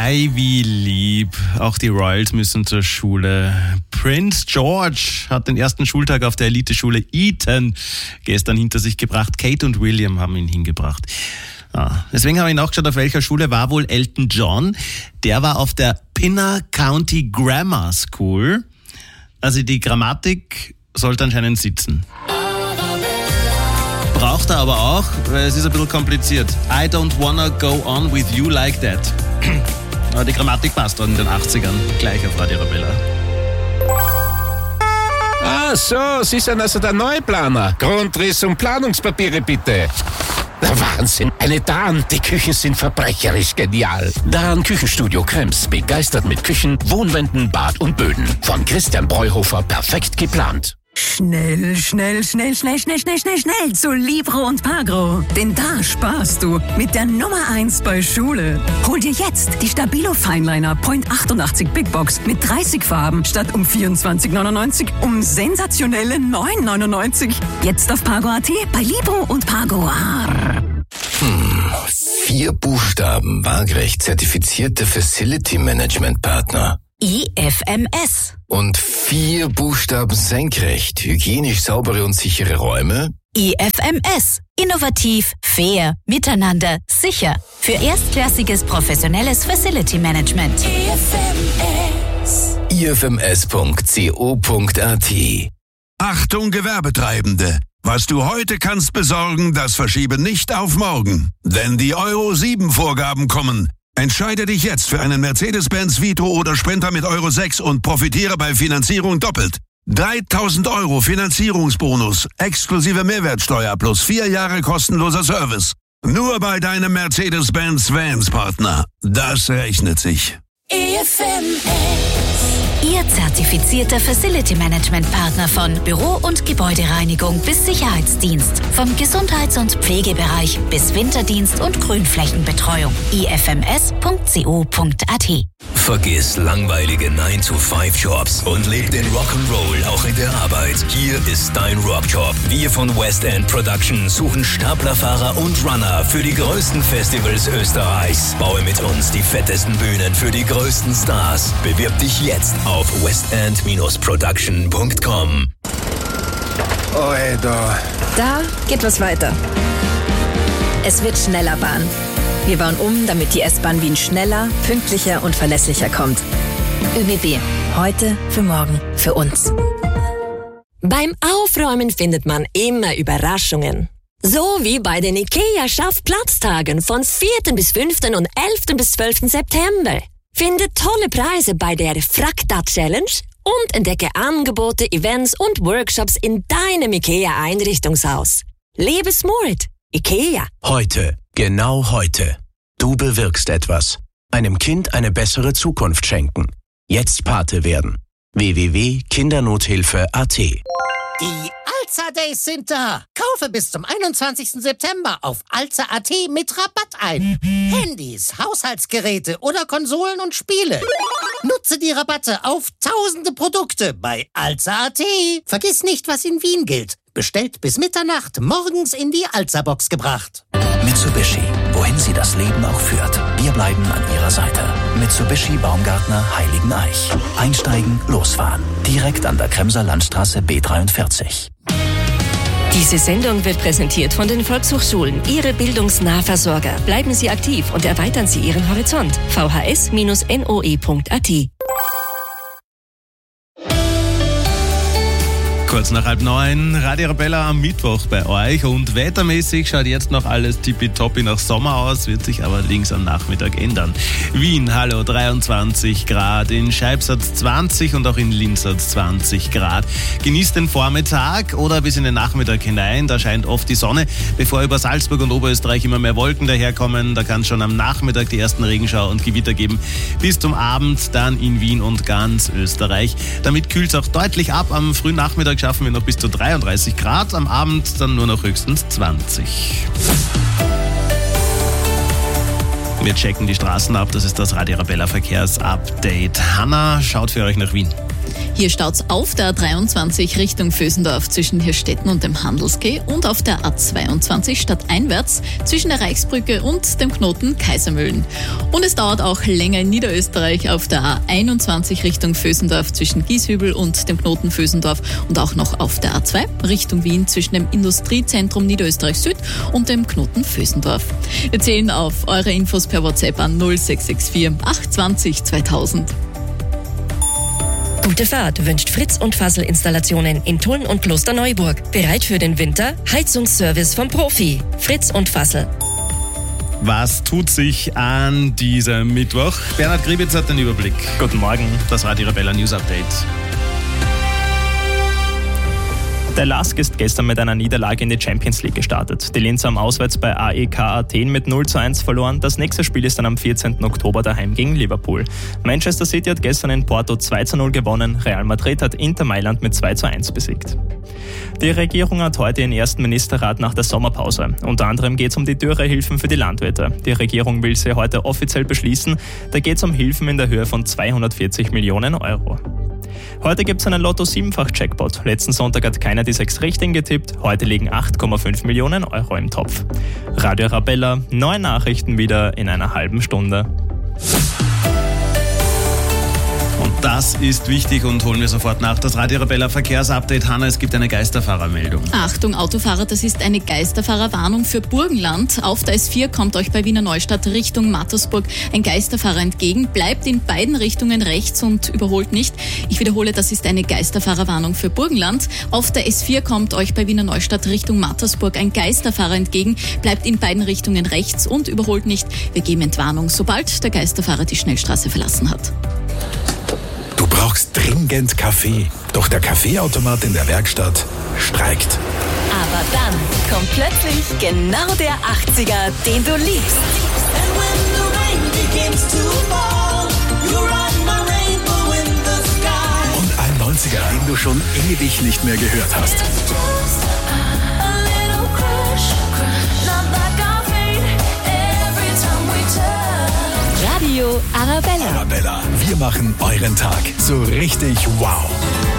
Ei, wie lieb. Auch die Royals müssen zur Schule. Prince George hat den ersten Schultag auf der Eliteschule Eton gestern hinter sich gebracht. Kate und William haben ihn hingebracht. Ja, deswegen habe ich nachgeschaut, auf welcher Schule war wohl Elton John. Der war auf der Pinner County Grammar School. Also die Grammatik sollte anscheinend sitzen. Braucht er aber auch, weil es ist ein bisschen kompliziert. I don't wanna go on with you like that. Aber die Grammatik passt dann in den 80ern. Gleich auf Radio Arabella. Ah, so, Sie sind also der Neuplaner. Grundriss und Planungspapiere bitte. Der Wahnsinn. Eine Dahn, die Küchen sind verbrecherisch genial. Dahn Küchenstudio Krems, begeistert mit Küchen, Wohnwänden, Bad und Böden. Von Christian Breuhofer perfekt geplant. Schnell zu Libro und Pagro. Denn da sparst du mit der Nummer 1 bei Schule. Hol dir jetzt die Stabilo Fineliner Point 88 Big Box mit 30 Farben statt um 24,99 um sensationelle 9,99. Jetzt auf Pagro.at bei Libro und Pagro. 4 Buchstaben, waagrecht zertifizierte Facility Management Partner. IFMS. Und 4 Buchstaben senkrecht, hygienisch saubere und sichere Räume. IFMS. Innovativ, fair, miteinander, sicher. Für erstklassiges professionelles Facility Management. ifms.co.at. Achtung Gewerbetreibende! Was du heute kannst besorgen, das verschiebe nicht auf morgen. Denn die Euro 7 Vorgaben kommen. Entscheide dich jetzt für einen Mercedes-Benz Vito oder Sprinter mit Euro 6 und profitiere bei Finanzierung doppelt. 3.000 € Finanzierungsbonus, exklusive Mehrwertsteuer plus 4 Jahre kostenloser Service. Nur bei deinem Mercedes-Benz Vans-Partner. Das rechnet sich. Ihr zertifizierter Facility Management Partner von Büro- und Gebäudereinigung bis Sicherheitsdienst. Vom Gesundheits- und Pflegebereich bis Winterdienst und Grünflächenbetreuung. ifms.co.at. Vergiss langweilige 9-to-5-Jobs und leb den Rock'n'Roll auch in der Arbeit. Hier ist dein Rockjob. Wir von West End Production suchen Staplerfahrer und Runner für die größten Festivals Österreichs. Baue mit uns die fettesten Bühnen für die größten Stars. Bewirb dich jetzt auf westend-production.com. Da geht was weiter. Es wird schneller Bahn. Wir bauen um, damit die S-Bahn Wien schneller, pünktlicher und verlässlicher kommt. ÖBB. Heute, für morgen, für uns. Beim Aufräumen findet man immer Überraschungen. So wie bei den IKEA-Schaffplatztagen von 4. bis 5. und 11. bis 12. September. Finde tolle Preise bei der Frakta-Challenge und entdecke Angebote, Events und Workshops in deinem IKEA-Einrichtungshaus. Lebe smart. IKEA. Heute. Genau heute. Du bewirkst etwas. Einem Kind eine bessere Zukunft schenken. Jetzt Pate werden. www.kindernothilfe.at. Die Alza Days sind da. Kaufe bis zum 21. September auf alza.at mit Rabatt ein. Handys, Haushaltsgeräte oder Konsolen und Spiele. Nutze die Rabatte auf tausende Produkte bei alza.at. Vergiss nicht, was in Wien gilt. Bestellt bis Mitternacht, morgens in die Alza-Box gebracht. Mitsubishi, wohin sie das Leben auch führt. Wir bleiben an Ihrer Seite. Mitsubishi Baumgartner Heiligeneich. Einsteigen, losfahren. Direkt an der Kremser Landstraße B43. Diese Sendung wird präsentiert von den Volkshochschulen, Ihre Bildungsnahversorger. Bleiben Sie aktiv und erweitern Sie Ihren Horizont. vhs-noe.at. Kurz nach 8:30, Radio Arabella am Mittwoch bei euch und wettermäßig schaut jetzt noch alles tippitoppi nach Sommer aus, wird sich aber links am Nachmittag ändern. Wien, hallo, 23 Grad, in Scheibsatz 20 und auch in Linzatz 20 Grad. Genießt den Vormittag oder bis in den Nachmittag hinein, da scheint oft die Sonne, bevor über Salzburg und Oberösterreich immer mehr Wolken daherkommen. Da kann es schon am Nachmittag die ersten Regenschauer und Gewitter geben, bis zum Abend dann in Wien und ganz Österreich. Damit kühlt es auch deutlich ab, am frühen Nachmittag schaffen wir noch bis zu 33 Grad, am Abend dann nur noch höchstens 20. Wir checken die Straßen ab, das ist das Radio Arabella Verkehrsupdate. Hanna schaut für euch nach Wien. Hier staut's auf der A23 Richtung Vösendorf zwischen Hirstetten und dem Handelsquai und auf der A22 stadteinwärts zwischen der Reichsbrücke und dem Knoten Kaisermühlen. Und es dauert auch länger in Niederösterreich auf der A21 Richtung Vösendorf zwischen Gieshübel und dem Knoten Vösendorf und auch noch auf der A2 Richtung Wien zwischen dem Industriezentrum Niederösterreich Süd und dem Knoten Vösendorf. Wir zählen auf eure Infos per WhatsApp an 0664 820 2000. Gute Fahrt wünscht Fritz und Fassel Installationen in Tulln und Klosterneuburg. Bereit für den Winter? Heizungsservice vom Profi. Fritz und Fassel. Was tut sich an diesem Mittwoch? Bernhard Gribitz hat den Überblick. Guten Morgen. Das Radio Arabella News Update. Der LASK ist gestern mit einer Niederlage in die Champions League gestartet. Die Linzer haben auswärts bei AEK Athen mit 0:1 verloren. Das nächste Spiel ist dann am 14. Oktober daheim gegen Liverpool. Manchester City hat gestern in Porto 2:0 gewonnen. Real Madrid hat Inter Mailand mit 2:1 besiegt. Die Regierung hat heute ihren ersten Ministerrat nach der Sommerpause. Unter anderem geht es um die Dürrehilfen für die Landwirte. Die Regierung will sie heute offiziell beschließen. Da geht es um Hilfen in der Höhe von 240 Millionen Euro. Heute gibt es einen Lotto-7-fach-Jackpot. Letzten Sonntag hat keiner die 6 Richtigen getippt. Heute liegen 8,5 Millionen Euro im Topf. Radio Arabella, neue Nachrichten wieder in einer halben Stunde. Und das ist wichtig und holen wir sofort nach. Das Radio Arabella Verkehrsupdate. Hanna, es gibt eine Geisterfahrermeldung. Achtung Autofahrer, das ist eine Geisterfahrerwarnung für Burgenland. Auf der S4 kommt euch bei Wiener Neustadt Richtung Mattersburg ein Geisterfahrer entgegen. Bleibt in beiden Richtungen rechts und überholt nicht. Ich wiederhole, das ist eine Geisterfahrerwarnung für Burgenland. Auf der S4 kommt euch bei Wiener Neustadt Richtung Mattersburg ein Geisterfahrer entgegen. Bleibt in beiden Richtungen rechts und überholt nicht. Wir geben Entwarnung, sobald der Geisterfahrer die Schnellstraße verlassen hat. Du brauchst dringend Kaffee, doch der Kaffeeautomat in der Werkstatt streikt. Aber dann kommt plötzlich genau der 80er, den du liebst. Und ein 90er, den du schon ewig nicht mehr gehört hast. Radio Arabella. Arabella, wir machen euren Tag so richtig wow.